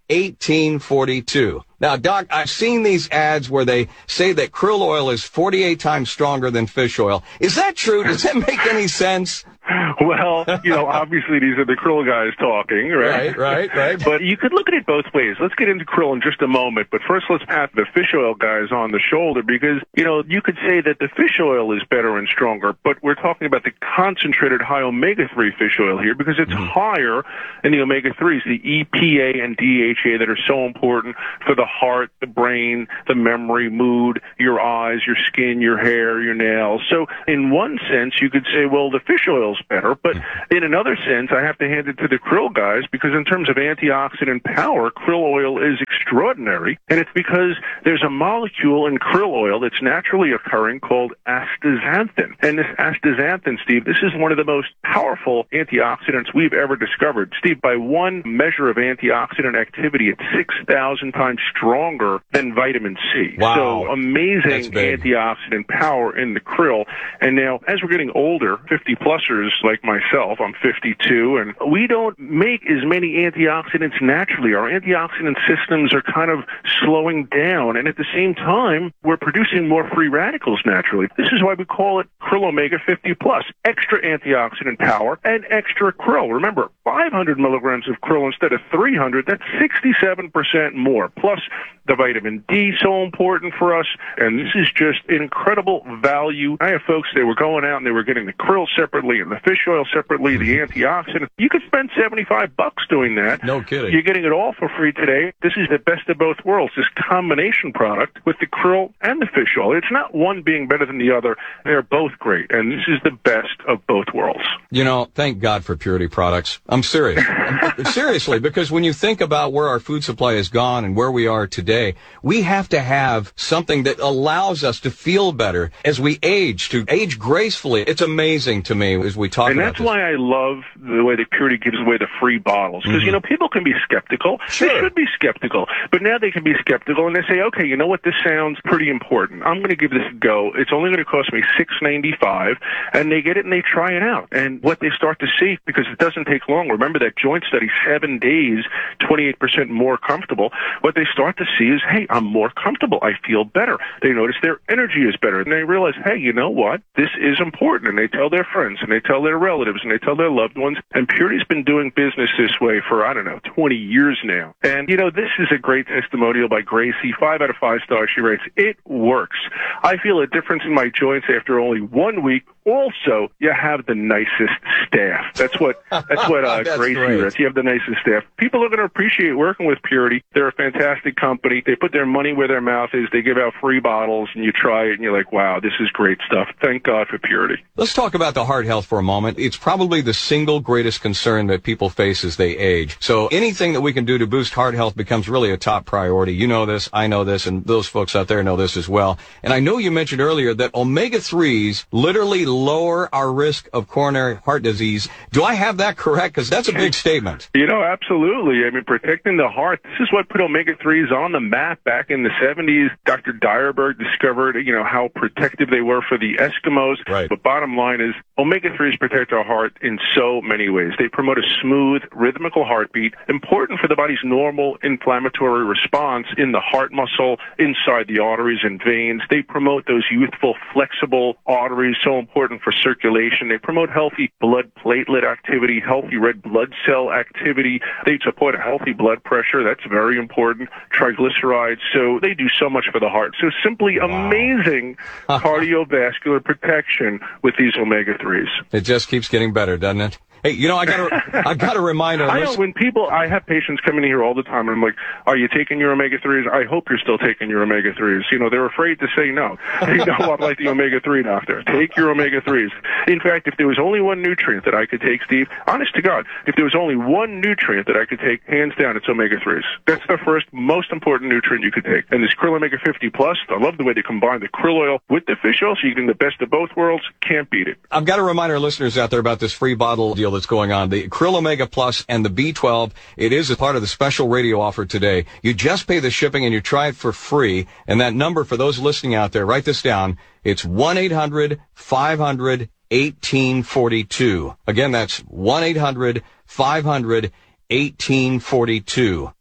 Speaker 9: eighteen forty-two. Now, Doc, I've seen these ads where they say that krill oil is forty-eight times stronger than fish oil. Is that true? Does that make any sense?
Speaker 10: Well, you know, obviously these are the krill guys talking, right?
Speaker 9: Right, right, right.
Speaker 10: But you could look at it both ways. Let's get into krill in just a moment. But first, let's pat the fish oil guys on the shoulder because, you know, you could say that the fish oil is better and stronger, but we're talking about the concentrated high omega three fish oil here because it's mm-hmm. higher in the omega threes, the E P A and D H A that are so important for the heart, the brain, the memory, mood, your eyes, your skin, your hair, your nails. So in one sense, you could say, well, the fish oil's better, but in another sense, I have to hand it to the krill guys because in terms of antioxidant power, krill oil is extraordinary, and it's because there's a molecule in krill oil that's naturally occurring called astaxanthin. And this astaxanthin, Steve, this is one of the most powerful antioxidants we've ever discovered. Steve, by one measure of antioxidant activity, it's six thousand times stronger than vitamin C.
Speaker 9: Wow.
Speaker 10: So amazing antioxidant power in the krill. And now, as we're getting older, fifty-plussers like myself, I'm fifty-two, and we don't make as many antioxidants naturally. Our antioxidant systems are kind of slowing down, and at the same time, we're producing more free radicals naturally. This is why we call it Krill Omega fifty plus, extra antioxidant power and extra krill. Remember, five hundred milligrams of krill instead of three hundred, that's sixty-seven percent more, plus the vitamin D, so important for us, and this is just incredible value. I have folks, they were going out and they were getting the krill separately and the fish oil separately, the antioxidant. You could spend seventy-five bucks doing that.
Speaker 9: No kidding.
Speaker 10: You're getting it all for free today. This is the best of both worlds, this combination product with the krill and the fish oil. It's not one being better than the other. They're both great, and this is the best of both worlds.
Speaker 9: You know, thank God for Purity products. I'm serious. Seriously, because when you think about where our food supply has gone and where we are today, we have to have something that allows us to feel better as we age, to age gracefully. It's amazing to me as we talk
Speaker 10: and
Speaker 9: about this.
Speaker 10: And that's why I love the way that Purity gives away the free bottles. Because, mm-hmm. you know, people can be skeptical.
Speaker 9: Sure.
Speaker 10: They should be skeptical. But now they can be skeptical and they say, okay, you know what, this sounds pretty important. I'm going to give this a go. It's only going to cost me six ninety-five, and they get it and they try it out. And what they start to see, because it doesn't take long, remember that joint study, seven days, twenty-eight percent more comfortable, what they start to see is, hey, I'm more comfortable. I feel better. They notice their energy is better. And they realize, hey, you know what? This is important. And they tell their friends, and they tell their relatives, and they tell their loved ones. And Purity's been doing business this way for, I don't know, twenty years now. And, you know, this is a great testimonial by Gracie. Five out of five stars. She writes, it works. I feel a difference in my joints after only one week. Also, you have the nicest staff. That's what that's what uh,
Speaker 9: that's
Speaker 10: Gracie
Speaker 9: great.
Speaker 10: writes. You have the nicest staff. People are going to appreciate working with Purity. They're a fantastic company. They put their money where their mouth is. They give out free bottles, and you try it, and you're like, wow, this is great stuff. Thank God for Purity.
Speaker 9: Let's talk about the heart health for a moment. It's probably the single greatest concern that people face as they age. So anything that we can do to boost heart health becomes really a top priority. You know this, I know this, and those folks out there know this as well. And I know you mentioned earlier that omega threes literally lower our risk of coronary heart disease. Do I have that correct? Because that's a big statement.
Speaker 10: You know, absolutely. I mean, protecting the heart, this is what put omega threes on the map back in the seventies. Doctor Dyerberg discovered, you know, how protective they were for the Eskimos.
Speaker 9: Right.
Speaker 10: But bottom line is, omega threes protect our heart in so many ways. They promote a smooth, rhythmical heartbeat, important for the body's normal inflammatory response in the heart muscle, inside the arteries and veins. They promote those youthful, flexible arteries, so important for circulation. They promote healthy blood platelet activity, healthy red blood cell activity. They support a healthy blood pressure. That's very important. Triglycerides. So they do so much for the heart. So simply wow. amazing cardiovascular protection with these omega threes.
Speaker 9: It just keeps getting better, doesn't it? Hey, you know, I gotta, I gotta remind our
Speaker 10: I know when people, I have patients coming in here all the time, and I'm like, are you taking your omega threes? I hope you're still taking your omega threes. You know, they're afraid to say no. They know I'm like the omega three doctor. Take your omega threes. In fact, if there was only one nutrient that I could take, Steve, honest to God, if there was only one nutrient that I could take, hands down, it's omega threes. That's the first most important nutrient you could take. And this Krill Omega fifty plus, I love the way they combine the krill oil with the fish oil, so you're getting the best of both worlds. Can't beat it.
Speaker 9: I've got to remind our listeners out there about this free bottle deal that's going on. The Krill Omega Plus and the B twelve, it is a part of the special radio offer today. You just pay the shipping and you try it for free. And that number for those listening out there, write this down. It's one eight hundred five hundred eighteen forty-two. Again, that's one eight hundred five hundred eighteen forty-two.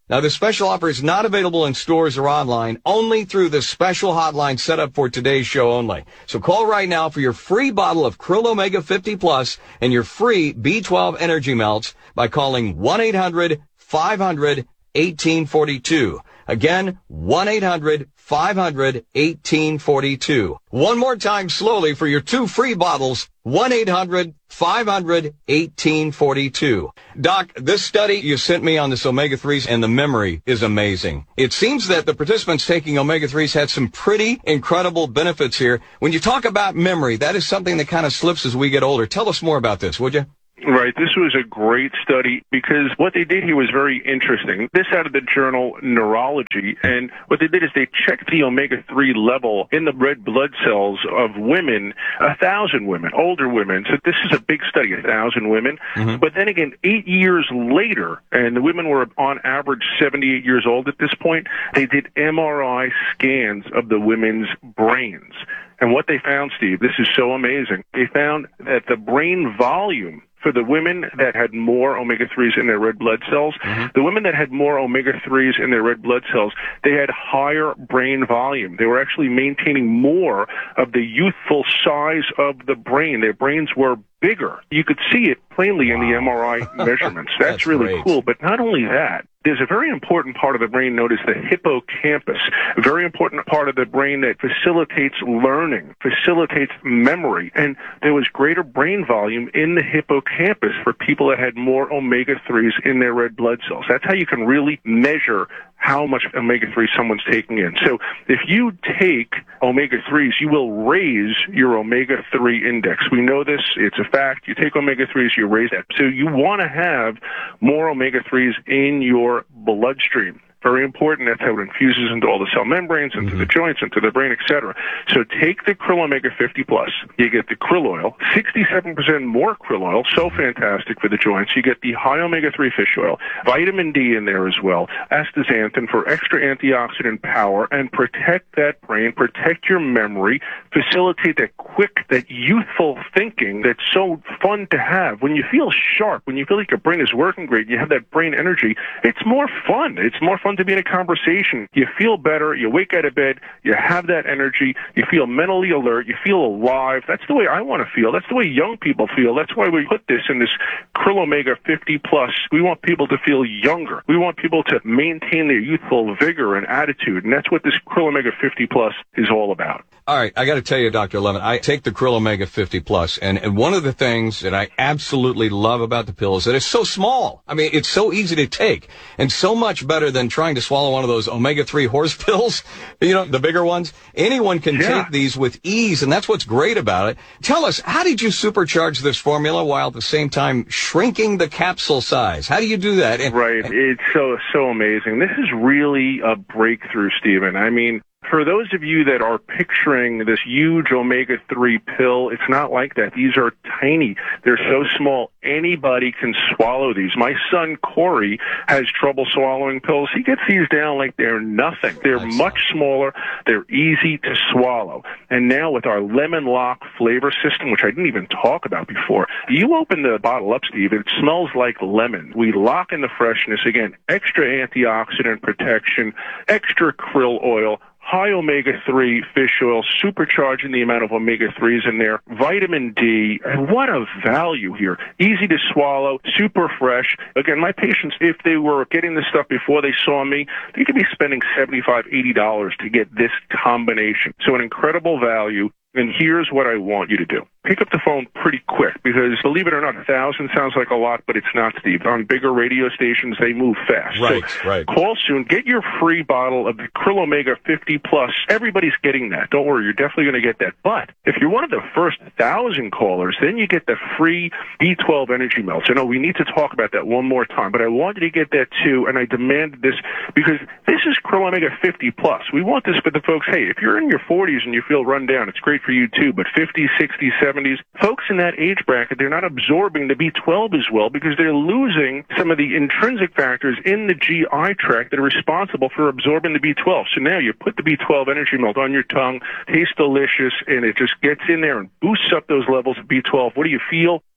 Speaker 9: Now, this special offer is not available in stores or online, only through the special hotline set up for today's show only. So call right now for your free bottle of Krill Omega fifty Plus and your free B twelve Energy Melts by calling one eight hundred five hundred eighteen forty-two. Again, one eight hundred five hundred eighteen forty-two. One more time slowly for your two free bottles, one eight hundred five hundred eighteen forty-two. Doc, this study you sent me on this omega threes and the memory is amazing. It seems that the participants taking omega threes had some pretty incredible benefits here. When you talk about memory, that is something that kind of slips as we get older. Tell us more about this, would you?
Speaker 10: Right. This was a great study because what they did here was very interesting. This out of the journal Neurology, and what they did is they checked the omega three level in the red blood cells of women, a thousand women, older women. So this is a big study, a thousand women. Mm-hmm. But then again, eight years later, and the women were on average seventy-eight years old at this point, they did M R I scans of the women's brains. And what they found, Steve, this is so amazing. They found that the brain volume for the women that had more omega threes in their red blood cells, mm-hmm. the women that had more omega threes in their red blood cells, they had higher brain volume. They were actually maintaining more of the youthful size of the brain. Their brains were bigger. You could see it plainly wow. in the M R I measurements. That's, That's really great. Cool. But not only that, there's a very important part of the brain known as the hippocampus, a very important part of the brain that facilitates learning, facilitates memory. And there was greater brain volume in the hippocampus for people that had more omega threes in their red blood cells. That's how you can really measure how much omega three someone's taking in. So if you take omega threes, you will raise your omega three index. We know this. It's a fact. You take omega threes, you raise that. So you want to have more omega threes in your bloodstream. Very important. That's how it infuses into all the cell membranes, into mm-hmm. the joints, into the brain, et cetera. So take the Krill Omega fifty Plus. You get the krill oil, sixty-seven percent more krill oil, so fantastic for the joints. You get the high omega three fish oil, vitamin D in there as well, astaxanthin for extra antioxidant power, and protect that brain, protect your memory, facilitate that quick, that youthful thinking that's so fun to have. When you feel sharp, when you feel like your brain is working great, you have that brain energy, it's more fun. It's more fun to be in a conversation. You feel better. You wake out of bed. You have that energy. You feel mentally alert. You feel alive. That's the way I want to feel. That's the way young people feel. That's why we put this in this Krill Omega fifty Plus. We want people to feel younger. We want people to maintain their youthful vigor and attitude, and that's what this Krill Omega fifty Plus is all about.
Speaker 9: All right, I got to tell you, Doctor Levin, I take the Krill Omega fifty Plus, and, and one of the things that I absolutely love about the pill is that it's so small. I mean, it's so easy to take, and so much better than trying to swallow one of those omega three horse pills, you know, the bigger ones. Anyone can yeah. take these with ease, and that's what's great about it. Tell us, how did you supercharge this formula while at the same time shrinking the capsule size? How do you do that? And,
Speaker 10: right,
Speaker 9: and,
Speaker 10: it's so, so amazing. This is really a breakthrough, Stephen. I mean, for those of you that are picturing this huge omega three pill, it's not like that. These are tiny. They're so small. Anybody can swallow these. My son, Corey, has trouble swallowing pills. He gets these down like they're nothing. They're much smaller. They're easy to swallow. And now with our Lemon Lock flavor system, which I didn't even talk about before, you open the bottle up, Steve, it smells like lemon. We lock in the freshness. Again, extra antioxidant protection, extra krill oil, high omega three fish oil, supercharging the amount of omega threes in there, vitamin D, and what a value here. Easy to swallow, super fresh. Again, my patients, if they were getting this stuff before they saw me, they could be spending seventy-five dollars, eighty dollars to get this combination. So an incredible value. And here's what I want you to do. Pick up the phone pretty quick because, believe it or not, a thousand sounds like a lot, but it's not, Steve. On bigger radio stations, they move fast.
Speaker 9: Right,
Speaker 10: so
Speaker 9: right.
Speaker 10: Call soon. Get your free bottle of the Krill Omega fifty Plus. Everybody's getting that. Don't worry. You're definitely going to get that. But if you're one of the first thousand callers, then you get the free B twelve Energy Melts. I know we need to talk about that one more time, but I want you to get that too, and I demand this because this is Krill Omega fifty Plus. We want this for the folks, hey, if you're in your forties and you feel run down, it's great for you too, but fifties, sixties, seventies, folks in that age bracket, they're not absorbing the B twelve as well because they're losing some of the intrinsic factors in the G I tract that are responsible for absorbing the B twelve. So now you put the B twelve Energy Melt on your tongue, tastes delicious, and it just gets in there and boosts up those levels of B twelve. What do you feel?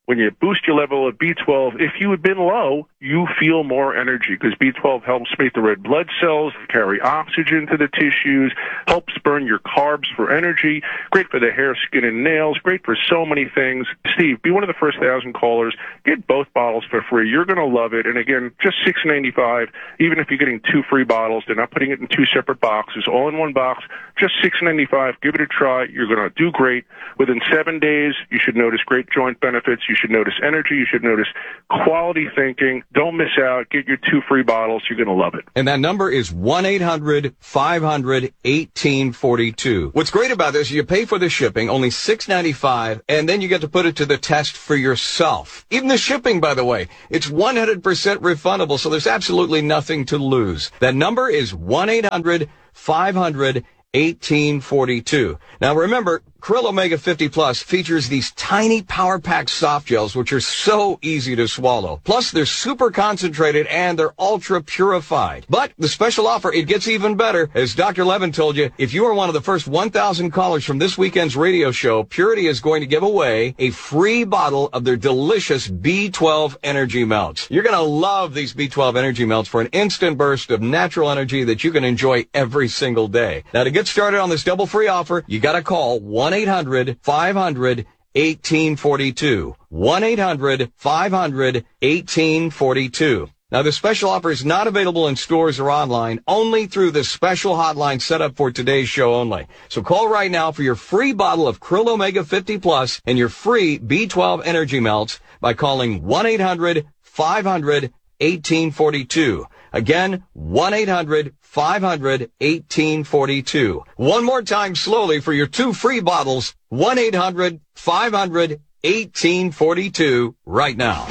Speaker 10: when you boost your level of B twelve, if you had been low, you feel more energy because B twelve helps make the red blood cells carry oxygen to the tissues, helps burn your carbs for energy, great for the hair, skin, and nails, great for so many things. Steve, be one of the first thousand callers. Get both bottles for free. You're going to love it. And again, just six ninety-five. Even if you're getting two free bottles, they're not putting it in two separate boxes, all in one box. Just six ninety-five. Give it a try. You're going to do great. Within seven days, you should notice great joint benefits. You should notice energy. You should notice quality thinking. Don't miss out. Get your two free bottles. You're going to love it.
Speaker 9: And that number is one eight hundred five hundred eighteen forty-two. What's great about this, you pay for the shipping, only six ninety-five, and then you get to put it to the test for yourself. Even the shipping, by the way, it's one hundred percent refundable, so there's absolutely nothing to lose. That number is one eight hundred five hundred eighteen forty-two. Now remember, Krill Omega fifty Plus features these tiny power-packed soft gels, which are so easy to swallow. Plus, they're super concentrated and they're ultra-purified. But the special offer, it gets even better. As Doctor Levin told you, if you are one of the first one thousand callers from this weekend's radio show, Purity is going to give away a free bottle of their delicious B twelve Energy Melts. You're going to love these B twelve Energy Melts for an instant burst of natural energy that you can enjoy every single day. Now, to get started on this double free offer, you got to call one eight hundred five hundred eighteen forty-two. one eight hundred five hundred eighteen forty-two. Now, the special offer is not available in stores or online, only through the special hotline set up for today's show only. So call right now for your free bottle of Krill Omega fifty Plus and your free B twelve Energy Melts by calling one eight hundred five hundred eighteen forty-two. Again, one eight hundred five hundred eighteen forty-two. One more time slowly for your two free bottles, one eight hundred five hundred eighteen forty-two right now.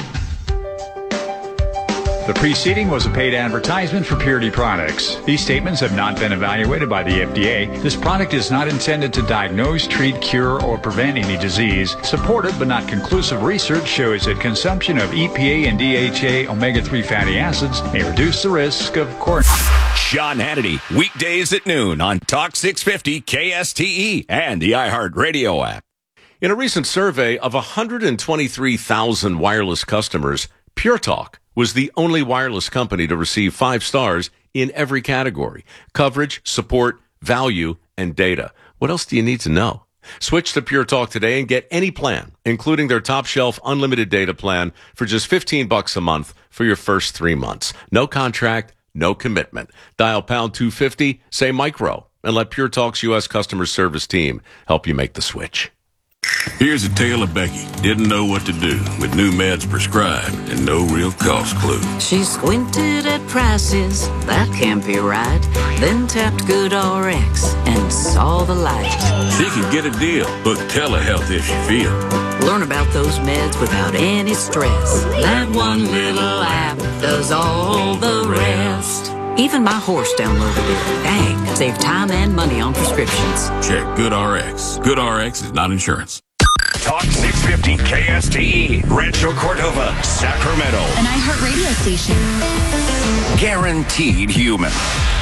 Speaker 11: The preceding was a paid advertisement for Purity products. These statements have not been evaluated by the F D A. This product is not intended to diagnose, treat, cure, or prevent any disease. Supported but not conclusive research shows that consumption of E P A and D H A omega three fatty acids may reduce the risk of coronary.
Speaker 12: Sean Hannity, weekdays at noon on Talk six fifty K S T E and the iHeartRadio app.
Speaker 13: In a recent survey of one hundred twenty-three thousand wireless customers, Pure Talk was the only wireless company to receive five stars in every category: coverage, support, value, and data. What else do you need to know? Switch to Pure Talk today and get any plan, including their top shelf unlimited data plan for just fifteen bucks a month for your first three months. No contract, no commitment. Dial pound two fifty, say micro, and let Pure Talk's U S customer service team help you make the switch.
Speaker 14: Here's a tale of Becky. Didn't know what to do with new meds prescribed and no real cost clue.
Speaker 15: She squinted at prices, that can't be right. Then tapped GoodRx and saw the light.
Speaker 14: She can get a deal, book telehealth if she feels.
Speaker 15: Learn about those meds without any stress. That one little app does all the rest. Even my horse downloaded it. Dang, save time and money on prescriptions.
Speaker 14: Check GoodRx. GoodRx is not insurance.
Speaker 12: Talk six fifty K S T E, Rancho Cordova, Sacramento.
Speaker 16: An iHeart radio station.
Speaker 12: Guaranteed human.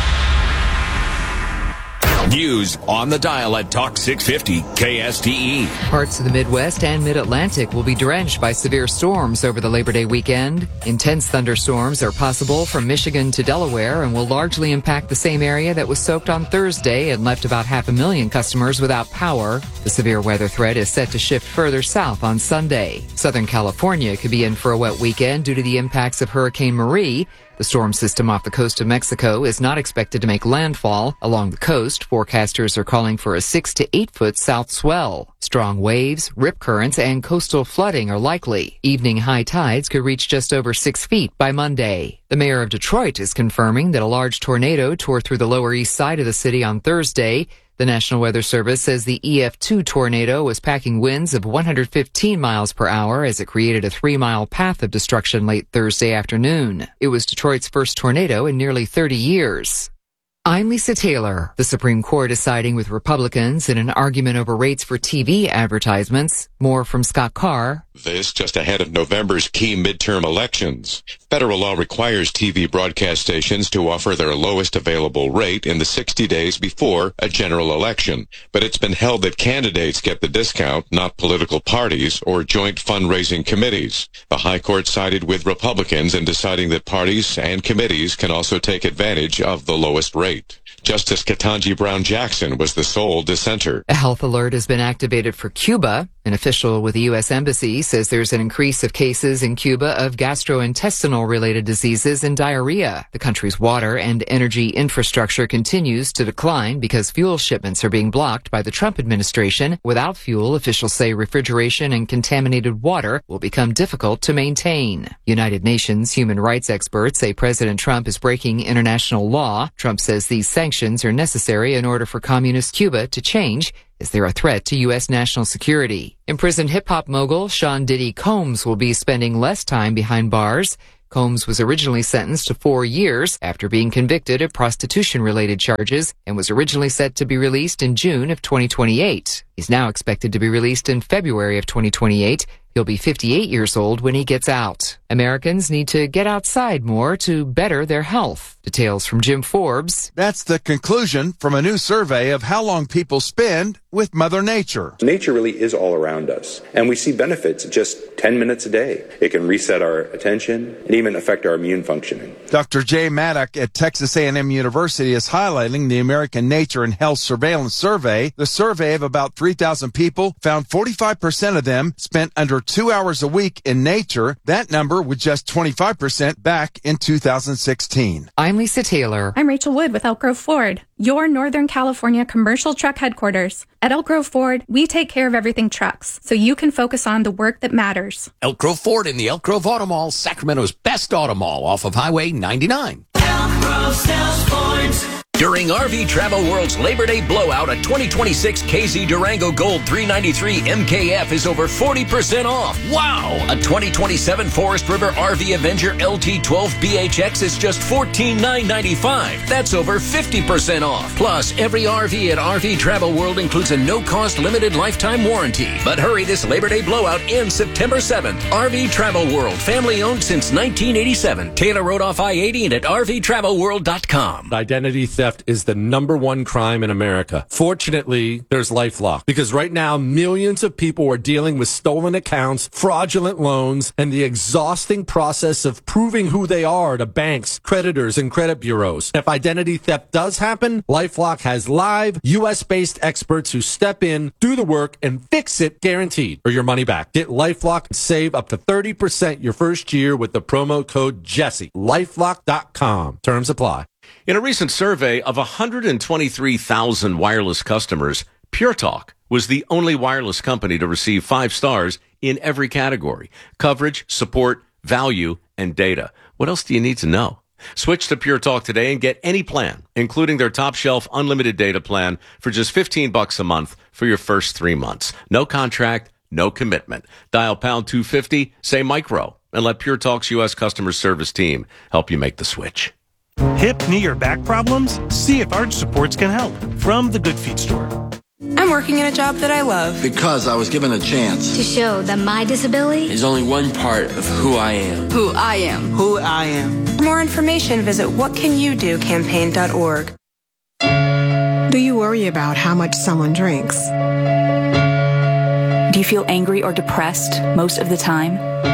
Speaker 12: News on the dial at Talk six fifty K S T E.
Speaker 17: Parts of the Midwest and Mid-Atlantic will be drenched by severe storms over the Labor Day weekend. Intense thunderstorms are possible from Michigan to Delaware and will largely impact the same area that was soaked on Thursday and left about half a million customers without power. The severe weather threat is set to shift further south on Sunday. Southern California could be in for a wet weekend due to the impacts of Hurricane Marie. The storm system off the coast of Mexico is not expected to make landfall. Along the coast, forecasters are calling for a six to eight foot south swell. Strong waves, rip currents, and coastal flooding are likely. Evening high tides could reach just over six feet by Monday. The mayor of Detroit is confirming that a large tornado tore through the Lower East Side of the city on Thursday. The National Weather Service says the E F two tornado was packing winds of one hundred fifteen miles per hour as it created a three-mile path of destruction late Thursday afternoon. It was Detroit's first tornado in nearly thirty years. I'm Lisa Taylor. The Supreme Court is siding with Republicans in an argument over rates for T V advertisements. More from Scott Carr.
Speaker 16: This just ahead of November's key midterm elections. Federal law requires T V broadcast stations to offer their lowest available rate in the sixty days before a general election. But it's been held that candidates get the discount, not political parties or joint fundraising committees. The High Court sided with Republicans in deciding that parties and committees can also take advantage of the lowest rate. Justice Ketanji Brown Jackson was the sole dissenter.
Speaker 17: A health alert has been activated for Cuba. An official with the U S Embassy says there's an increase of cases in Cuba of gastrointestinal-related diseases and diarrhea. The country's water and energy infrastructure continues to decline because fuel shipments are being blocked by the Trump administration. Without fuel, officials say refrigeration and contaminated water will become difficult to maintain. United Nations human rights experts say President Trump is breaking international law. Trump says these sanctions are necessary in order for communist Cuba to change. Is there a threat to U S national security? Imprisoned hip-hop mogul Sean Diddy Combs will be spending less time behind bars. Combs was originally sentenced to four years after being convicted of prostitution-related charges and was originally set to be released in June of twenty twenty-eight. He's now expected to be released in February of twenty twenty-eight. He'll be fifty-eight years old when he gets out. Americans need to get outside more to better their health. Details from Jim Forbes.
Speaker 18: That's the conclusion from a new survey of how long people spend with Mother Nature.
Speaker 19: Nature really is all around us, and we see benefits just ten minutes a day. It can reset our attention and even affect our immune functioning.
Speaker 18: Doctor Jay Maddock at Texas A and M University is highlighting the American Nature and Health Surveillance Survey. The survey of about three thousand people found forty-five percent of them spent under two hours a week in nature. That number was just twenty-five percent back in two thousand sixteen.
Speaker 17: I'm Lisa Taylor.
Speaker 4: I'm Rachel Wood with Elk Grove Ford, your Northern California commercial truck headquarters. At Elk Grove Ford, we take care of everything trucks, so you can focus on the work that matters.
Speaker 5: Elk Grove Ford in the Elk Grove Auto Mall, Sacramento's best auto mall off of Highway ninety-nine.
Speaker 20: Elk Grove sells Fords.
Speaker 12: During R V Travel World's Labor Day blowout, a twenty twenty-six K Z Durango Gold three ninety-three M K F is over forty percent off. Wow! A twenty twenty-seven Forest River R V Avenger L T twelve B H X is just fourteen thousand nine hundred ninety-five dollars. That's over fifty percent off. Plus, every R V at R V Travel World includes a no-cost limited lifetime warranty. But hurry, this Labor Day blowout ends September seventh. R V Travel World, family-owned since nineteen eighty-seven. Taylor Road off I eighty and at R V travel world dot com.
Speaker 21: Identity theft is the number one crime in America. Fortunately, there's LifeLock, because right now millions of people are dealing with stolen accounts, fraudulent loans, and the exhausting process of proving who they are to banks, creditors, and credit bureaus. If identity theft does happen, LifeLock has live U S-based experts who step in, do the work, and fix it guaranteed, or your money back. Get LifeLock and save up to thirty percent your first year with the promo code Jesse. lifelock dot com. Terms apply.
Speaker 13: In a recent survey of one hundred twenty-three thousand wireless customers, Pure Talk was the only wireless company to receive five stars in every category: coverage, support, value, and data. What else do you need to know? Switch to Pure Talk today and get any plan, including their top shelf unlimited data plan, for just fifteen bucks a month for your first three months. No contract, no commitment. Dial pound two fifty, say micro, and let Pure Talk's U S customer service team help you make the switch.
Speaker 22: Hip, knee, or back problems? See if Arch Supports can help. From the Good Feet store.
Speaker 23: I'm working in a job that I love.
Speaker 24: Because I was given a chance.
Speaker 25: To show that my disability
Speaker 24: is only one part of who I am.
Speaker 23: Who I am.
Speaker 24: Who I am.
Speaker 23: For more information, visit what can you do campaign dot org.
Speaker 26: Do you worry about how much someone drinks?
Speaker 27: Do you feel angry or depressed most of the time?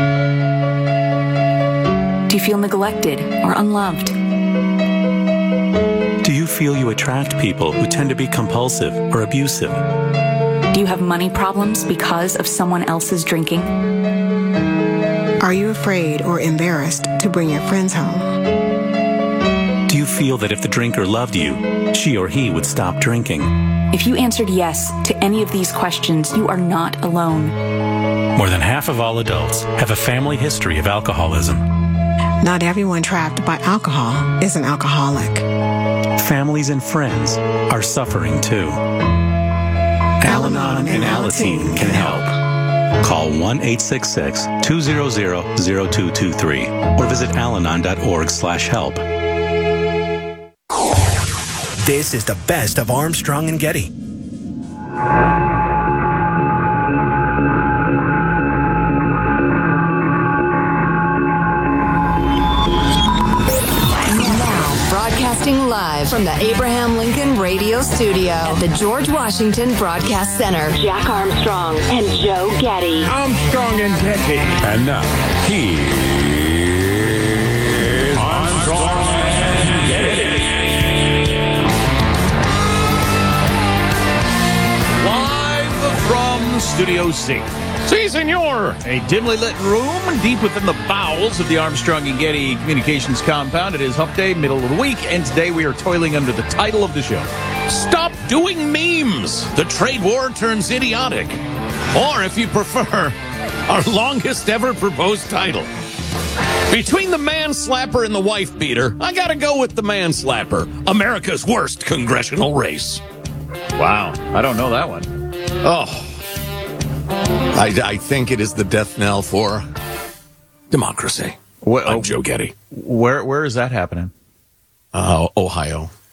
Speaker 27: Do you feel neglected or unloved?
Speaker 28: Do you feel you attract people who tend to be compulsive or abusive?
Speaker 27: Do you have money problems because of someone else's drinking?
Speaker 26: Are you afraid or embarrassed to bring your friends home?
Speaker 28: Do you feel that if the drinker loved you, she or he would stop drinking?
Speaker 27: If you answered yes to any of these questions, you are not alone.
Speaker 28: More than half of all adults have a family history of alcoholism.
Speaker 26: Not everyone trapped by alcohol is an alcoholic.
Speaker 28: Families and friends are suffering too. Al-Anon and Alateen can help. Call one eight six six, two zero zero, zero two two three or visit alanon dot org slash help.
Speaker 7: This is the best of Armstrong and Getty.
Speaker 1: Broadcasting live from the Abraham Lincoln Radio Studio at the George Washington Broadcast Center. Jack Armstrong and Joe Getty.
Speaker 2: Armstrong and Getty. And now, here's Armstrong and Getty.
Speaker 3: Live from Studio C. Si, senor. A dimly lit room deep within the bowels of the Armstrong and Getty Communications compound. It is Hump Day, middle of the week, and today we are toiling under the title of the show.
Speaker 5: Stop doing memes. The trade war turns idiotic. Or, if you prefer, our longest ever proposed title. Between the man-slapper and the wife-beater, I gotta go with the man-slapper. America's worst congressional race.
Speaker 3: Wow. I don't know that one.
Speaker 5: Oh. I, I think it is the death knell for democracy.
Speaker 3: What,
Speaker 5: I'm Joe Getty.
Speaker 3: Where Where is that happening?
Speaker 5: Uh, Ohio.